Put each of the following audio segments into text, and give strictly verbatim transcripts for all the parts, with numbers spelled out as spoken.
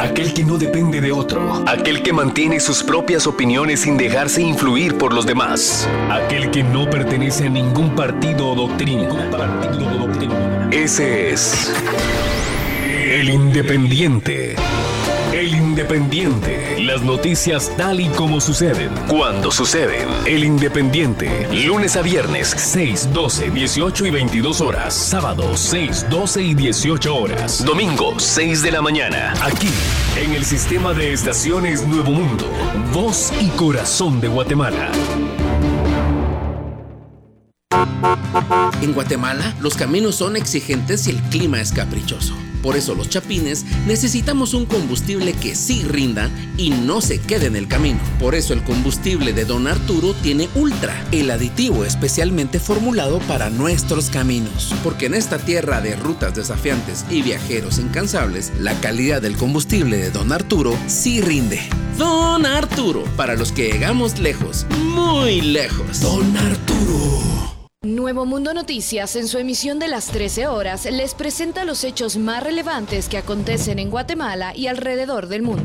aquel que no depende de otro, aquel que mantiene sus propias opiniones sin dejarse influir por los demás, aquel que no pertenece a ningún partido o doctrina. Partido o doctrina. Ese es el Independiente. El Independiente. Las noticias tal y como suceden, cuando suceden. El Independiente. Lunes a viernes, seis, doce, dieciocho y veintidós horas. Sábado, seis, doce y dieciocho horas. Domingo, seis de la mañana. Aquí, en el sistema de estaciones Nuevo Mundo. Voz y corazón de Guatemala. En Guatemala, los caminos son exigentes y el clima es caprichoso. Por eso los chapines necesitamos un combustible que sí rinda y no se quede en el camino. Por eso el combustible de Don Arturo tiene Ultra, el aditivo especialmente formulado para nuestros caminos. Porque en esta tierra de rutas desafiantes y viajeros incansables, la calidad del combustible de Don Arturo sí rinde. Don Arturo, para los que llegamos lejos, muy lejos. Don Arturo. Nuevo Mundo Noticias, en su emisión de las trece horas, les presenta los hechos más relevantes que acontecen en Guatemala y alrededor del mundo.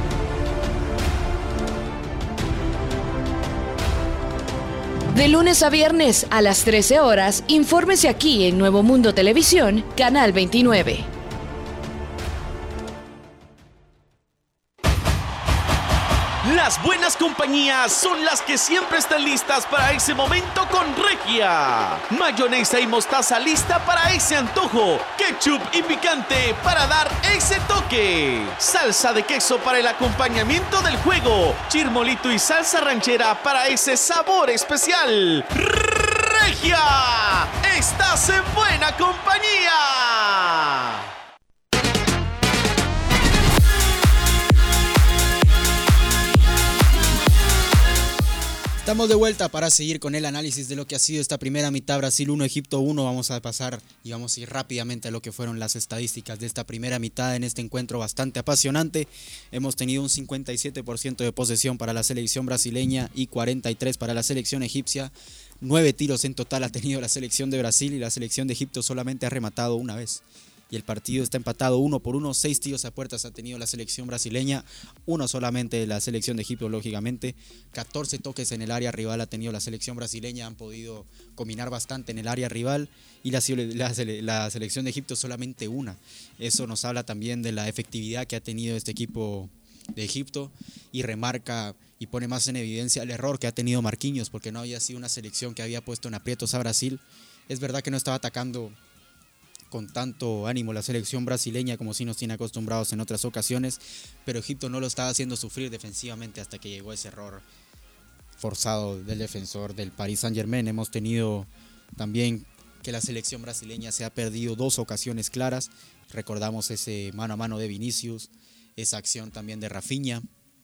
De lunes a viernes a las trece horas, infórmese aquí en Nuevo Mundo Televisión, Canal veintinueve. Las buenas compañías son las que siempre están listas para ese momento con Regia. Mayonesa y mostaza lista para ese antojo. Ketchup y picante para dar ese toque. Salsa de queso para el acompañamiento del juego. Chirmolito y salsa ranchera para ese sabor especial. Regia, estás en buena compañía. Estamos de vuelta para seguir con el análisis de lo que ha sido esta primera mitad. Brasil uno, Egipto uno. Vamos a pasar y vamos a ir rápidamente a lo que fueron las estadísticas de esta primera mitad en este encuentro bastante apasionante. Hemos tenido un cincuenta y siete por ciento de posesión para la selección brasileña y cuarenta y tres por ciento para la selección egipcia. Nueve tiros en total ha tenido la selección de Brasil y la selección de Egipto solamente ha rematado una vez. Y el partido está empatado uno por uno. Seis tiros a puertas ha tenido la selección brasileña, uno solamente la selección de Egipto, lógicamente. catorce toques en el área rival ha tenido la selección brasileña, han podido combinar bastante en el área rival, y la, la, la selección de Egipto solamente una. Eso nos habla también de la efectividad que ha tenido este equipo de Egipto, y remarca y pone más en evidencia el error que ha tenido Marquinhos, porque no había sido una selección que había puesto en aprietos a Brasil. Es verdad que no estaba atacando con tanto ánimo la selección brasileña como si nos tiene acostumbrados en otras ocasiones, pero Egipto no lo estaba haciendo sufrir defensivamente hasta que llegó ese error forzado del defensor del Paris Saint-Germain. Hemos tenido también que la selección brasileña se ha perdido dos ocasiones claras. Recordamos ese mano a mano de Vinicius, esa acción también de Rafinha,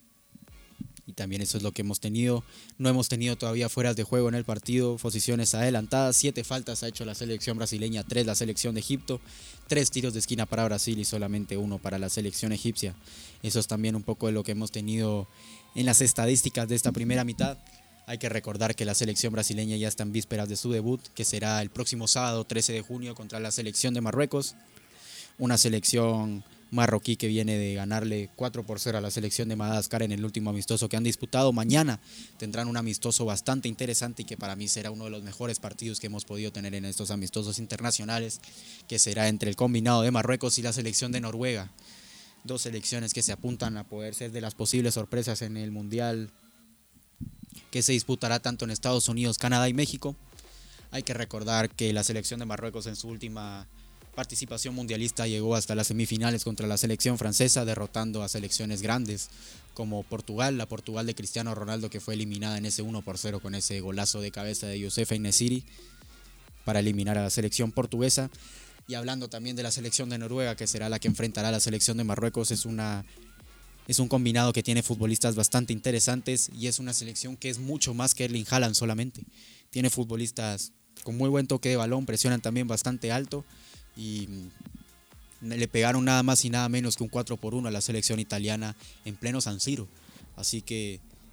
y también eso es lo que hemos tenido. No hemos tenido todavía fueras de juego en el partido, posiciones adelantadas. Siete faltas ha hecho la selección brasileña, tres la selección de Egipto, tres tiros de esquina para Brasil y solamente uno para la selección egipcia. Eso es también un poco de lo que hemos tenido en las estadísticas de esta primera mitad. Hay que recordar que la selección brasileña ya está en vísperas de su debut, que será el próximo sábado trece de junio contra la selección de Marruecos. Una selección marroquí que viene de ganarle cuatro por cero a la selección de Madagascar en el último amistoso que han disputado. Mañana tendrán un amistoso bastante interesante y que para mí será uno de los mejores partidos que hemos podido tener en estos amistosos internacionales, que será entre el combinado de Marruecos y la selección de Noruega. Dos selecciones que se apuntan a poder ser de las posibles sorpresas en el Mundial que se disputará tanto en Estados Unidos, Canadá y México. Hay que recordar que la selección de Marruecos en su última participación mundialista llegó hasta las semifinales contra la selección francesa, derrotando a selecciones grandes como Portugal, la Portugal de Cristiano Ronaldo, que fue eliminada en ese uno por cero con ese golazo de cabeza de Youssef En-Nesyri para eliminar a la selección portuguesa. Y hablando también de la selección de Noruega, que será la que enfrentará a la selección de Marruecos, es una es un combinado que tiene futbolistas bastante interesantes y es una selección que es mucho más que Erling Haaland solamente. Tiene futbolistas con muy buen toque de balón, presionan también bastante alto, y le pegaron nada más y nada menos que un cuatro por uno a la selección italiana en pleno San Siro. Así que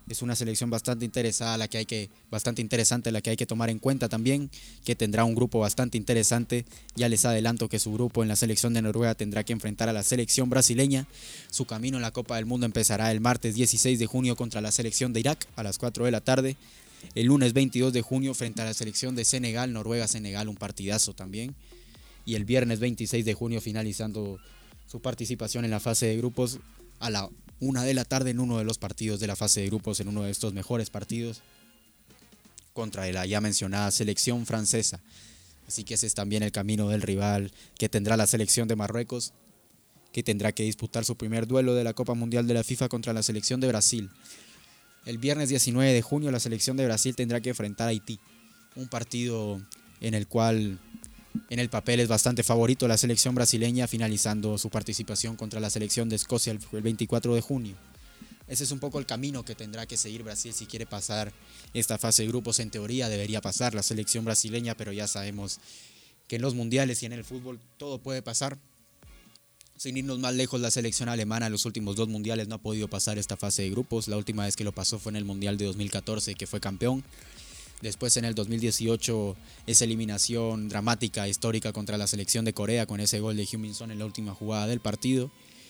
Es una selección bastante interesada, la que hay que, bastante interesante, la que hay que tomar en cuenta también, que tendrá un grupo bastante interesante. Ya les adelanto que su grupo en la selección de Noruega tendrá que enfrentar a la selección brasileña. Su camino en la Copa del Mundo empezará el martes dieciséis de junio contra la selección de Irak a las cuatro de la tarde. El lunes veintidós de junio frente a la selección de Senegal, Noruega-Senegal, un partidazo también. Y el viernes veintiséis de junio finalizando su participación en la fase de grupos a la una de la tarde en uno de los partidos de la fase de grupos, en uno de estos mejores partidos contra la ya mencionada selección francesa. Así que ese es también el camino del rival que tendrá la selección de Marruecos, que tendrá que disputar su primer duelo de la Copa Mundial de la FIFA contra la selección de Brasil. El viernes diecinueve de junio la selección de Brasil tendrá que enfrentar a Haití, un partido en el cual en el papel es bastante favorito la selección brasileña, finalizando su participación contra la selección de Escocia el veinticuatro de junio. Ese es un poco el camino que tendrá que seguir Brasil si quiere pasar esta fase de grupos. En teoría debería pasar la selección brasileña, pero ya sabemos que en los mundiales y en el fútbol todo puede pasar. Sin irnos más lejos, la selección alemana en los últimos dos mundiales no ha podido pasar esta fase de grupos. La última vez que lo pasó fue en el mundial de dos mil catorce, que fue campeón. Después en el dos mil dieciocho esa eliminación dramática, histórica contra la selección de Corea con ese gol de Heung-min Son en la última jugada del partido.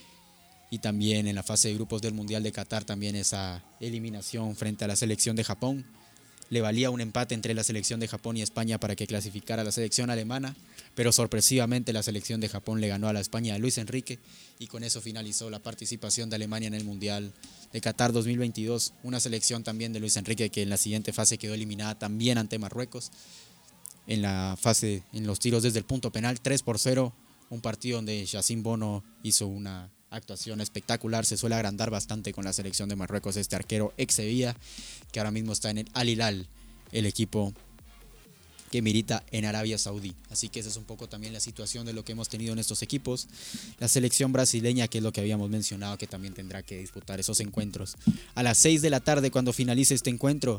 Y también en la fase de grupos del Mundial de Qatar también esa eliminación frente a la selección de Japón. Le valía un empate entre la selección de Japón y España para que clasificara a la selección alemana, pero sorpresivamente la selección de Japón le ganó a la España de Luis Enrique y con eso finalizó la participación de Alemania en el Mundial de Qatar dos mil veintidós, una selección también de Luis Enrique que en la siguiente fase quedó eliminada también ante Marruecos en la fase, en los tiros desde el punto penal, tres por cero, un partido donde Yacine Bono hizo una actuación espectacular. Se suele agrandar bastante con la selección de Marruecos este arquero ex Sevilla, que ahora mismo está en el Al Hilal, el equipo que milita en Arabia Saudí. Así que esa es un poco también la situación de lo que hemos tenido en estos equipos. La selección brasileña, que es lo que habíamos mencionado, que también tendrá que disputar esos encuentros. A las seis de la tarde, cuando finalice este encuentro,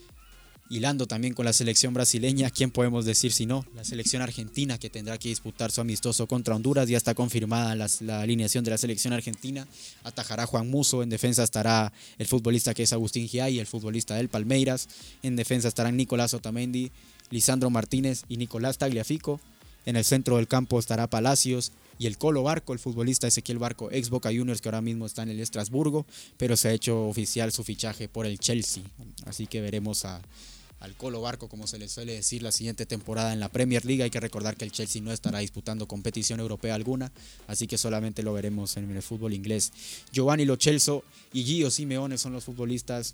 hilando también con la selección brasileña, ¿quién podemos decir si no? La selección argentina, que tendrá que disputar su amistoso contra Honduras. Ya está confirmada la, la alineación de la selección argentina. Atajará Juan Musso, en defensa estará el futbolista que es Agustín Giai, el futbolista del Palmeiras. En defensa estarán Nicolás Otamendi, Lisandro Martínez y Nicolás Tagliafico. En el centro del campo estará Palacios y el Colo Barco, el futbolista Ezequiel Barco, ex Boca Juniors, que ahora mismo está en el Estrasburgo, pero se ha hecho oficial su fichaje por el Chelsea. Así que veremos a al Colo Barco, como se le suele decir, la siguiente temporada en la Premier League. Hay que recordar que el Chelsea no estará disputando competición europea alguna, así que solamente lo veremos en el fútbol inglés. Giovanni Lo Celso y Gio Simeone son los futbolistas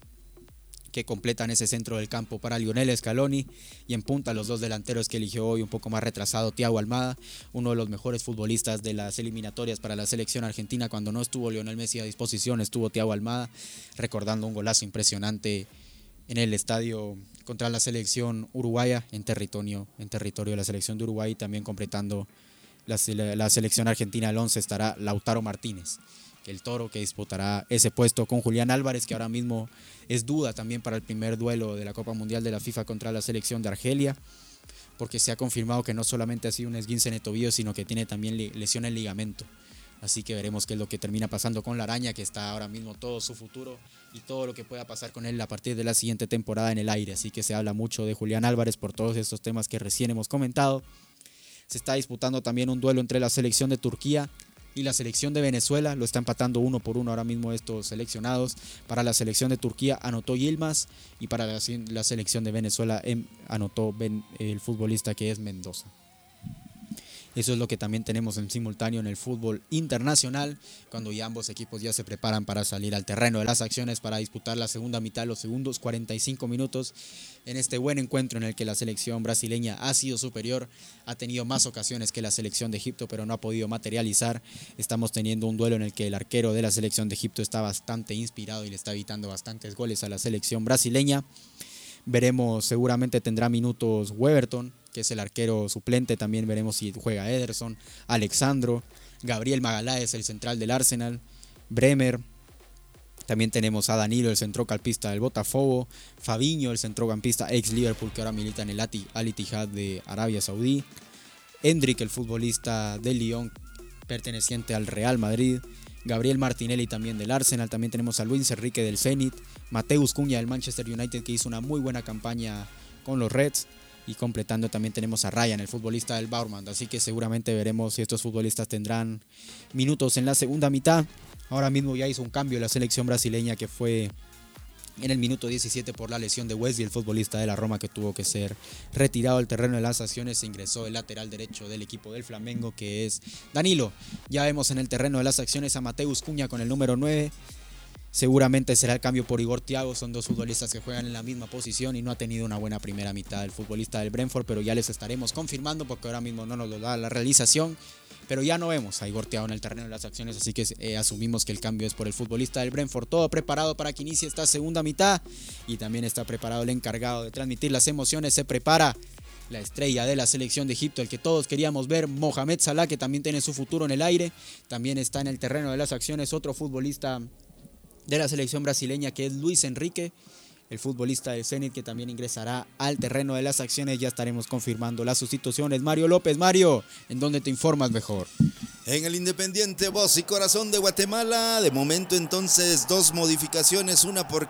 que completan ese centro del campo para Lionel Scaloni, y en punta los dos delanteros que eligió hoy un poco más retrasado Thiago Almada, uno de los mejores futbolistas de las eliminatorias para la selección argentina. Cuando no estuvo Lionel Messi a disposición, estuvo Thiago Almada, recordando un golazo impresionante en el estadio contra la selección uruguaya, en territorio, en territorio de la selección de Uruguay. También completando la, la selección argentina, el once, estará Lautaro Martínez, el Toro, que disputará ese puesto con Julián Álvarez, que ahora mismo es duda también para el primer duelo de la Copa Mundial de la FIFA contra la selección de Argelia, porque se ha confirmado que no solamente ha sido un esguince en el tobillo, sino que tiene también lesión en ligamento. Así que veremos qué es lo que termina pasando con la araña, que está ahora mismo todo su futuro y todo lo que pueda pasar con él a partir de la siguiente temporada en el aire. Así que se habla mucho de Julián Álvarez por todos estos temas que recién hemos comentado. Se está disputando también un duelo entre la selección de Turquía y la selección de Venezuela. Lo está empatando uno por uno ahora mismo estos seleccionados. Para la selección de Turquía anotó Yilmaz, y para la, la selección de Venezuela em, anotó ben, el futbolista que es Mendoza. Eso es lo que también tenemos en simultáneo en el fútbol internacional, cuando ya ambos equipos ya se preparan para salir al terreno de las acciones para disputar la segunda mitad, los segundos cuarenta y cinco minutos, en este buen encuentro en el que la selección brasileña ha sido superior, ha tenido más ocasiones que la selección de Egipto, pero no ha podido materializar. Estamos teniendo un duelo en el que el arquero de la selección de Egipto está bastante inspirado y le está evitando bastantes goles a la selección brasileña. Veremos, seguramente tendrá minutos Weberton, que es el arquero suplente. También veremos si juega Ederson, Alexandro, Gabriel Magaláes, el central del Arsenal, Bremer. También tenemos a Danilo, el centrocampista del Botafogo, Fabinho, el centrocampista ex Liverpool, que ahora milita en el Al Ittihad de Arabia Saudí, Endrick, el futbolista del Lyon, perteneciente al Real Madrid, Gabriel Martinelli también del Arsenal, también tenemos a Luis Enrique del Zenit, Mateus Cunha del Manchester United, que hizo una muy buena campaña con los Reds, y completando también tenemos a Ryan, el futbolista del Bournemouth, así que seguramente veremos si estos futbolistas tendrán minutos en la segunda mitad. Ahora mismo ya hizo un cambio la selección brasileña, que fue en el minuto diecisiete por la lesión de Wesley, el futbolista de la Roma, que tuvo que ser retirado del terreno de las acciones. Se ingresó el lateral derecho del equipo del Flamengo, que es Danilo. Ya vemos en el terreno de las acciones a Mateus Cunha con el número nueve. Seguramente será el cambio por Igor Thiago. Son dos futbolistas que juegan en la misma posición y no ha tenido una buena primera mitad el futbolista del Brentford, pero ya les estaremos confirmando porque ahora mismo no nos lo da la realización. Pero ya no vemos a Igor Thiago en el terreno de las acciones, así que eh, asumimos que el cambio es por el futbolista del Brentford. Todo preparado para que inicie esta segunda mitad, y también está preparado el encargado de transmitir las emociones. Se prepara la estrella de la selección de Egipto, el que todos queríamos ver, Mohamed Salah, que también tiene su futuro en el aire. También está en el terreno de las acciones otro futbolista de la selección brasileña, que es Luis Enrique, el futbolista del Zenit, que también ingresará al terreno de las acciones. Ya estaremos confirmando las sustituciones. Mario López. Mario, ¿en dónde te informas mejor? En el Independiente Voz y Corazón de Guatemala. De momento entonces dos modificaciones, una por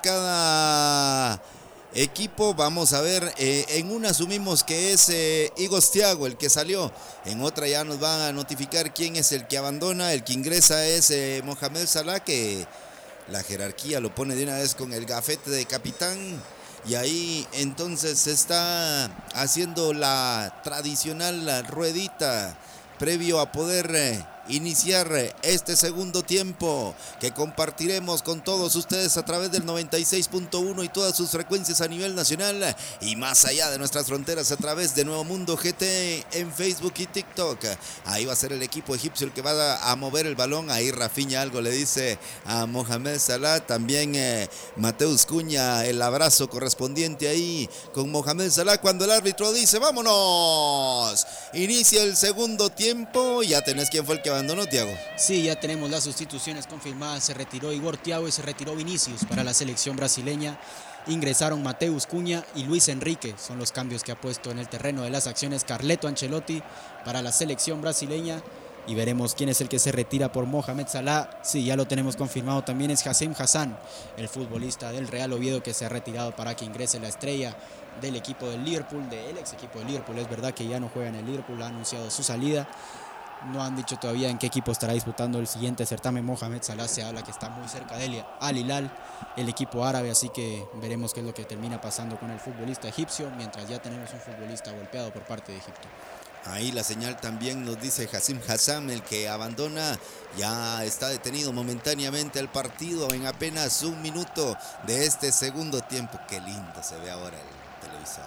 cada equipo. Vamos a ver, eh, en una asumimos que es eh, Igor Thiago el que salió, en otra ya nos van a notificar quién es el que abandona. El que ingresa es eh, Mohamed Salah, que la jerarquía lo pone de una vez con el gafete de capitán, y ahí entonces se está haciendo la tradicional la ruedita previo a poder eh, iniciar este segundo tiempo, que compartiremos con todos ustedes a través del noventa y seis punto uno y todas sus frecuencias a nivel nacional y más allá de nuestras fronteras a través de Nuevo Mundo G T en Facebook y TikTok. Ahí va a ser el equipo egipcio el que va a mover el balón. Ahí Rafinha algo le dice a Mohamed Salah, también eh, Mateus Cunha, el abrazo correspondiente ahí con Mohamed Salah cuando el árbitro dice vámonos, inicia el segundo tiempo. Ya tenés quién fue el que abandonó, Thiago. Sí, ya tenemos las sustituciones confirmadas. Se retiró Igor Thiago y se retiró Vinicius para la selección brasileña. Ingresaron Mateus Cunha y Luis Enrique. Son los cambios que ha puesto en el terreno de las acciones Carleto Ancelotti para la selección brasileña. Y veremos quién es el que se retira por Mohamed Salah. Sí, ya lo tenemos confirmado. También es Hassem Hassan, el futbolista del Real Oviedo, que se ha retirado para que ingrese la estrella del equipo del Liverpool, del ex equipo del Liverpool. Es verdad que ya no juega en el Liverpool, ha anunciado su salida. No han dicho todavía en qué equipo estará disputando el siguiente certamen. Mohamed Salah se habla que está muy cerca de él, Al Hilal, el equipo árabe, así que veremos qué es lo que termina pasando con el futbolista egipcio, mientras ya tenemos un futbolista golpeado por parte de Egipto. Ahí la señal también nos dice Hassem Hassan, el que abandona, ya está detenido momentáneamente el partido en apenas un minuto de este segundo tiempo. Qué lindo se ve ahora el televisor.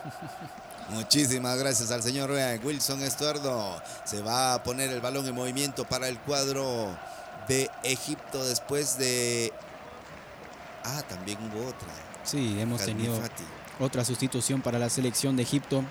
Muchísimas gracias al señor Wilson Estuardo. Se va a poner el balón en movimiento para el cuadro de Egipto después de... Ah, también hubo otra. Sí, hemos Khalil tenido Fati. otra sustitución para la selección de Egipto.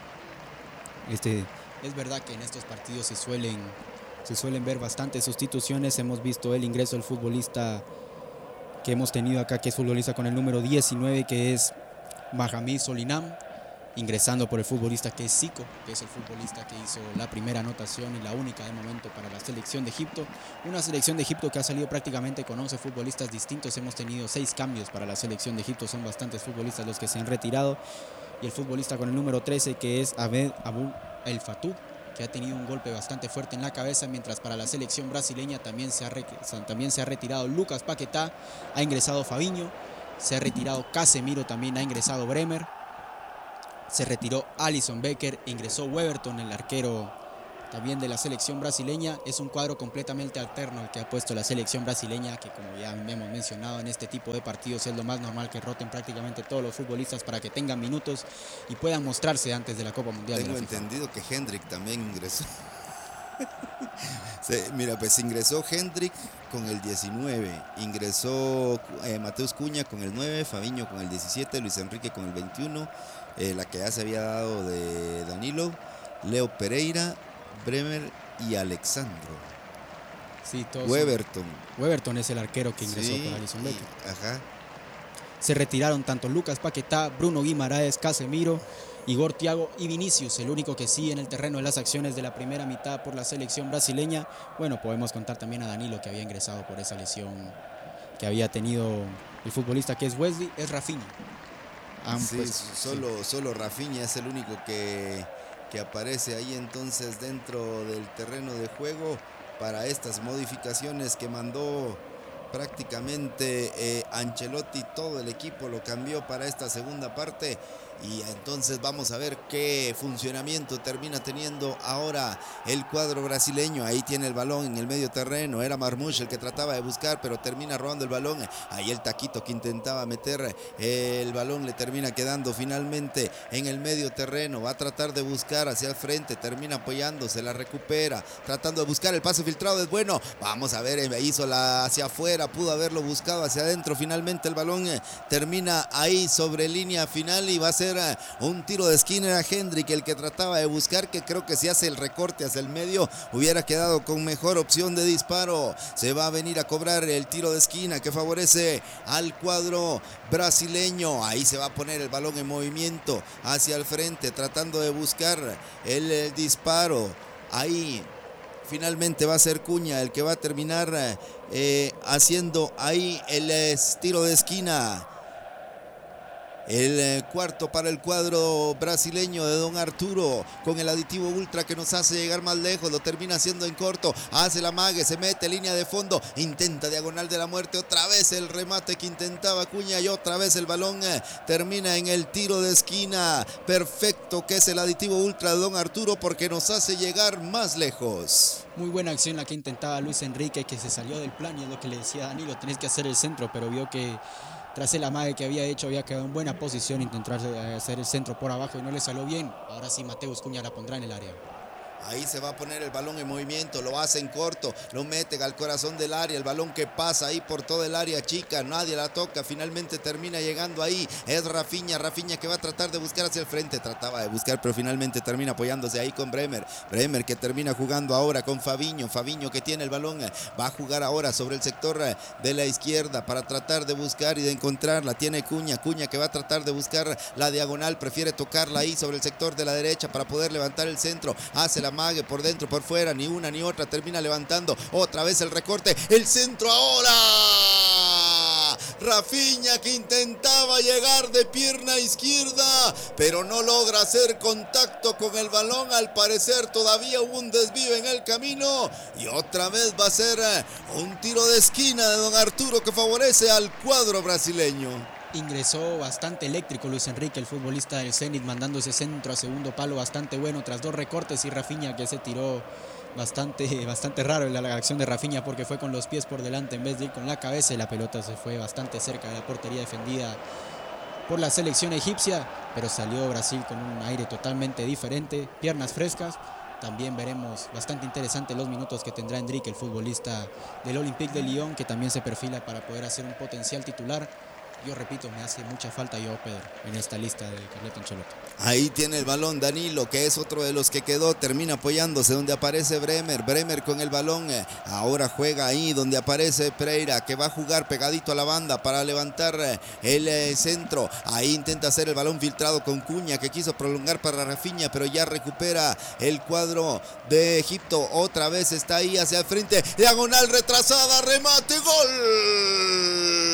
Este, es verdad que en estos partidos se suelen, se suelen ver bastantes sustituciones. Hemos visto el ingreso del futbolista que hemos tenido acá, que es futbolista con el número diecinueve, que es Mahamid Solinam, ingresando por el futbolista que es Zico, que es el futbolista que hizo la primera anotación y la única de momento para la selección de Egipto. Una selección de Egipto que ha salido prácticamente con once futbolistas distintos. Hemos tenido seis cambios para la selección de Egipto, son bastantes futbolistas los que se han retirado. Y el futbolista con el número trece, que es Abed Abu El Fatou, que ha tenido un golpe bastante fuerte en la cabeza, mientras para la selección brasileña también se ha, re, también se ha retirado Lucas Paquetá, ha ingresado Fabinho, se ha retirado Casemiro, también ha ingresado Bremer, se retiró Alisson Becker, ingresó Weberton, el arquero también de la selección brasileña. Es un cuadro completamente alterno el que ha puesto la selección brasileña, que como ya hemos mencionado, en este tipo de partidos es lo más normal que roten prácticamente todos los futbolistas para que tengan minutos y puedan mostrarse antes de la Copa Mundial. Tengo de la FIFA. entendido que Hendrik también ingresó. Sí, mira, pues ingresó Hendrik con el diecinueve, ingresó eh, Mateus Cunha con el nueve, Fabinho con el diecisiete, Luis Enrique con el veintiuno, eh, la que ya se había dado de Danilo, Leo Pereira, Bremer y Alexandro. Sí, todos Weberton. son... Weberton es el arquero que ingresó Sí, por Alisson Becker. y, ajá. se retiraron tanto Lucas Paquetá, Bruno Guimaraes, Casemiro, Igor Thiago y Vinicius. El único que sí en el terreno de las acciones de la primera mitad por la selección brasileña. Bueno, podemos contar también a Danilo, que había ingresado por esa lesión que había tenido el futbolista que es Wesley, es Rafinha. Ah, sí, pues, solo, sí. solo Rafinha es el único que, que aparece ahí entonces dentro del terreno de juego para estas modificaciones que mandó prácticamente eh, Ancelotti. Todo el equipo lo cambió para esta segunda parte. Y entonces vamos a ver qué funcionamiento termina teniendo ahora el cuadro brasileño. Ahí tiene el balón en el medio terreno. Era Marmoush el que trataba de buscar, pero termina robando el balón. Ahí el Taquito que intentaba meter el balón le termina quedando finalmente en el medio terreno. Va a tratar de buscar hacia el frente, termina apoyándose, la recupera, tratando de buscar el pase filtrado. Es bueno. Vamos a ver, hizo la hacia afuera, pudo haberlo buscado hacia adentro. Finalmente el balón termina ahí sobre línea final y va a ser un tiro de esquina. Era Hendrik el que trataba de buscar, que creo que si hace el recorte hacia el medio hubiera quedado con mejor opción de disparo. Se va a venir a cobrar el tiro de esquina que favorece al cuadro brasileño. Ahí se va a poner el balón en movimiento hacia el frente, tratando de buscar el, el disparo. Ahí finalmente va a ser Cunha el que va a terminar eh, haciendo ahí el eh, tiro de esquina. El eh, cuarto para el cuadro brasileño de Don Arturo, con el aditivo ultra que nos hace llegar más lejos. Lo termina haciendo en corto, hace la mague, se mete línea de fondo, intenta diagonal de la muerte. Otra vez el remate que intentaba Cunha y otra vez el balón eh, termina en el tiro de esquina perfecto, que es el aditivo ultra de Don Arturo, porque nos hace llegar más lejos. Muy buena acción la que intentaba Luis Enrique, que se salió del plan, y es lo que le decía a Danilo: tenés que hacer el centro, pero vio que tras el amague que había hecho había quedado en buena posición, intentar hacer el centro por abajo y no le salió bien. Ahora sí Mateus Cunha la pondrá en el área. Ahí se va a poner el balón en movimiento, lo hace en corto, lo mete al corazón del área, el balón que pasa ahí por todo el área chica, nadie la toca, finalmente termina llegando ahí, es Rafinha, Rafinha que va a tratar de buscar hacia el frente, trataba de buscar pero finalmente termina apoyándose ahí con Bremer, Bremer que termina jugando ahora con Fabinho, Fabinho que tiene el balón, va a jugar ahora sobre el sector de la izquierda para tratar de buscar y de encontrarla, tiene Cunha, Cunha que va a tratar de buscar la diagonal, prefiere tocarla ahí sobre el sector de la derecha para poder levantar el centro, hace la mague por dentro, por fuera, ni una ni otra, termina levantando, otra vez el recorte, el centro ahora, Rafinha que intentaba llegar de pierna izquierda, pero no logra hacer contacto con el balón, al parecer todavía hubo un desvío en el camino, y otra vez va a ser un tiro de esquina de Don Arturo que favorece al cuadro brasileño. Ingresó bastante eléctrico Luis Enrique, el futbolista del Zenit, mandando ese centro a segundo palo bastante bueno tras dos recortes, y Rafinha que se tiró bastante, bastante raro la, la acción de Rafinha, porque fue con los pies por delante en vez de ir con la cabeza, y la pelota se fue bastante cerca de la portería defendida por la selección egipcia, pero salió Brasil con un aire totalmente diferente, piernas frescas. También veremos bastante interesante los minutos que tendrá Enrique, el futbolista del Olympique de Lyon, que también se perfila para poder hacer un potencial titular. Yo repito, me hace mucha falta yo, Pedro, en esta lista de Carleto Ancelotti. Ahí tiene el balón Danilo, que es otro de los que quedó, termina apoyándose donde aparece Bremer, Bremer con el balón, ahora juega ahí donde aparece Pereira, que va a jugar pegadito a la banda para levantar el centro, ahí intenta hacer el balón filtrado con Cunha, que quiso prolongar para Rafinha, pero ya recupera el cuadro de Egipto, otra vez está ahí hacia el frente, diagonal retrasada, remate, gol.